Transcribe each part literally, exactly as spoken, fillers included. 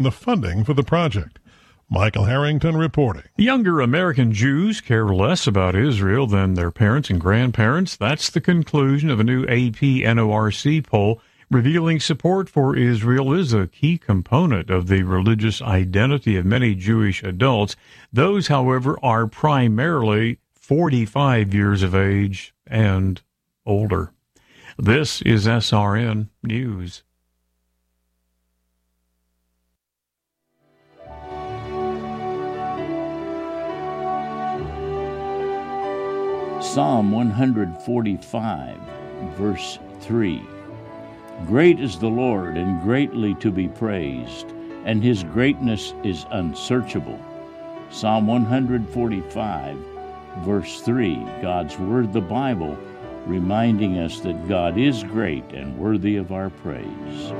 the funding for the project. Michael Harrington reporting. Younger American Jews care less about Israel than their parents and grandparents. That's the conclusion of a new A P N O R C poll revealing support for Israel is a key component of the religious identity of many Jewish adults. Those, however, are primarily forty-five years of age and older. This is S R N News. Psalm one forty-five, verse three. Great is the Lord, and greatly to be praised, and his greatness is unsearchable. Psalm one forty-five, verse three, God's Word, the Bible, reminding us that God is great and worthy of our praise.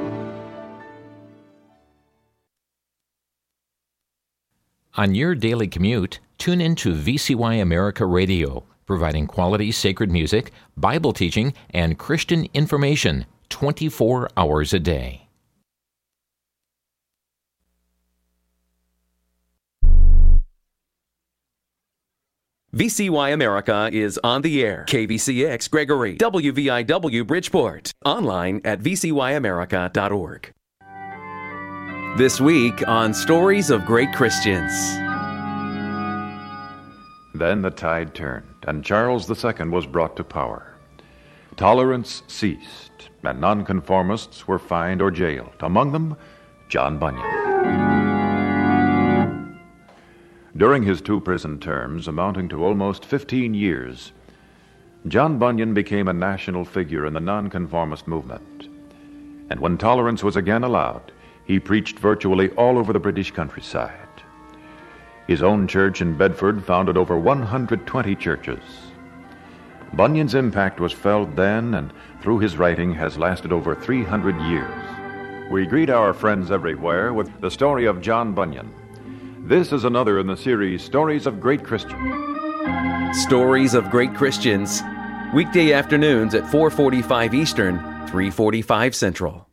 On your daily commute, tune into V C Y America Radio, providing quality sacred music, Bible teaching, and Christian information twenty-four hours a day. V C Y America is on the air. K V C X Gregory, W V I W Bridgeport. Online at v c y america dot org. This week on Stories of Great Christians. Then the tide turned, and Charles the Second was brought to power. Tolerance ceased, and nonconformists were fined or jailed, among them John Bunyan. During his two prison terms, amounting to almost fifteen years, John Bunyan became a national figure in the nonconformist movement. And when tolerance was again allowed, he preached virtually all over the British countryside. His own church in Bedford founded over one hundred twenty churches. Bunyan's impact was felt then, and through his writing has lasted over three hundred years. We greet our friends everywhere with the story of John Bunyan. This is another in the series Stories of Great Christians. Stories of Great Christians. Weekday afternoons at four forty-five Eastern, three forty-five Central.